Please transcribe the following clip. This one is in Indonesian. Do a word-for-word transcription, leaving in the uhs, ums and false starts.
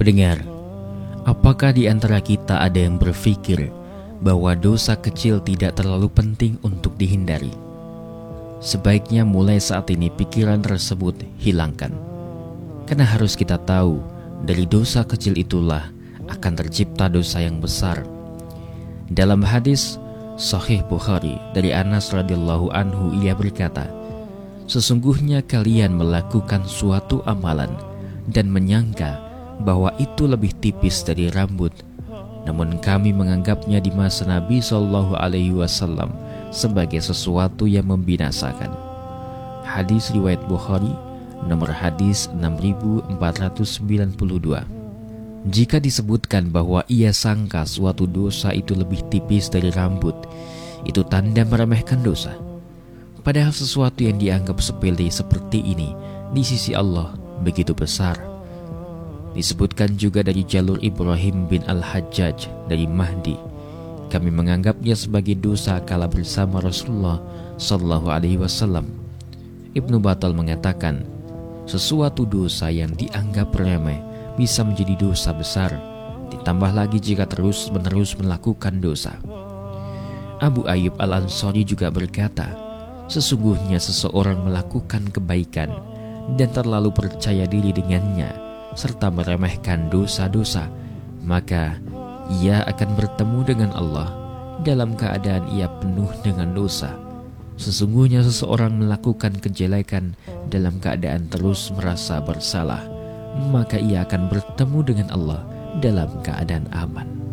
Pendengar, apakah di antara kita ada yang berpikir bahwa dosa kecil tidak terlalu penting untuk dihindari? Sebaiknya mulai saat ini pikiran tersebut hilangkan. Karena harus kita tahu, dari dosa kecil itulah akan tercipta dosa yang besar. Dalam hadis Sahih Bukhari dari Anas radhiyallahu anhu, ia berkata, "Sesungguhnya kalian melakukan suatu amalan dan menyangka bahwa itu lebih tipis dari rambut, namun kami menganggapnya di masa Nabi Shallallahu Alaihi Wasallam sebagai sesuatu yang membinasakan." Hadis riwayat Bukhari, nomor hadis enam ribu empat ratus sembilan puluh dua. Jika disebutkan bahwa ia sangka suatu dosa itu lebih tipis dari rambut, itu tanda meremehkan dosa. Padahal sesuatu yang dianggap sepele seperti ini di sisi Allah begitu besar. Disebutkan juga dari jalur Ibrahim bin Al-Hajjaj dari Mahdi, "Kami menganggapnya sebagai dosa kala bersama Rasulullah Sallallahu Alaihi Wasallam." Ibnu Battal mengatakan, sesuatu dosa yang dianggap remeh bisa menjadi dosa besar, ditambah lagi jika terus-menerus melakukan dosa. Abu Ayyub Al-Ansari juga berkata, sesungguhnya seseorang melakukan kebaikan dan terlalu percaya diri dengannya serta meremehkan dosa-dosa, maka ia akan bertemu dengan Allah dalam keadaan ia penuh dengan dosa. Sesungguhnya seseorang melakukan kejelekan dalam keadaan terus merasa bersalah, maka ia akan bertemu dengan Allah dalam keadaan aman.